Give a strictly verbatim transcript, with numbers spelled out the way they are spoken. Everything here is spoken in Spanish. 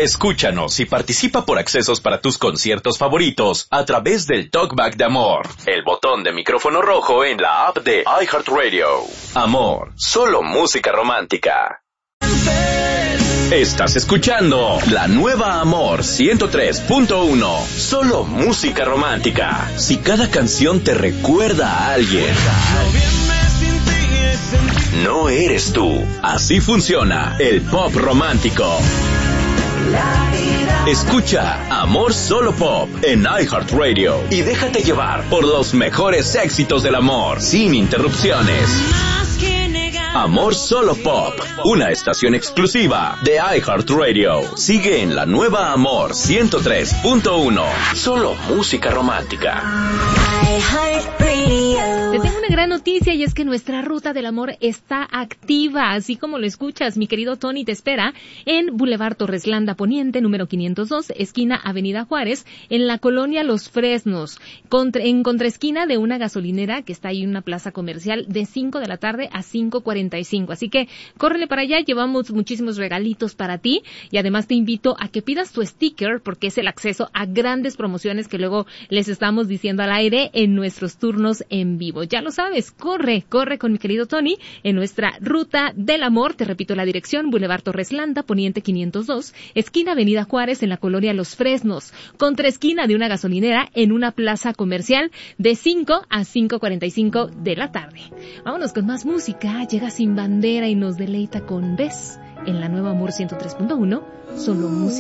Escúchanos y participa por accesos para tus conciertos favoritos a través del Talkback de Amor, el botón de micrófono rojo en la app de iHeartRadio. Amor, solo música romántica. Estás escuchando la nueva Amor ciento tres punto uno, solo música romántica. Si cada canción te recuerda a alguien, no eres tú. Así funciona el pop romántico. Escucha Amor Solo Pop en iHeartRadio y déjate llevar por los mejores éxitos del amor, sin interrupciones. Amor Solo Pop, una estación exclusiva de iHeartRadio. Sigue en la nueva Amor ciento tres punto uno, solo música romántica. Te tengo una gran noticia y es que nuestra ruta del amor está activa, así como lo escuchas. Mi querido Tony te espera en Boulevard Torres Landa Poniente, número quinientos dos, esquina Avenida Juárez, en la colonia Los Fresnos, contra, en contraesquina de una gasolinera que está ahí en una plaza comercial, de cinco de la tarde a cinco cuarenta y cinco. Así que córrele para allá, llevamos muchísimos regalitos para ti y además te invito a que pidas tu sticker porque es el acceso a grandes promociones que luego les estamos diciendo al aire en nuestros turnos en vivo. Ya lo sabes, corre, corre con mi querido Tony en nuestra ruta del amor. Te repito la dirección: Boulevard Torres Landa Poniente quinientos dos, esquina Avenida Juárez, en la colonia Los Fresnos, contra esquina de una gasolinera en una plaza comercial, de cinco a cinco cuarenta y cinco de la tarde. Vámonos con más música. Llega Sin Bandera y nos deleita con Ves en la nueva Amor ciento tres punto uno, solo música.